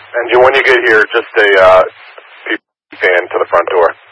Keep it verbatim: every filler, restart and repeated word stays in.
And when you get here, just a uh, fan to the front door.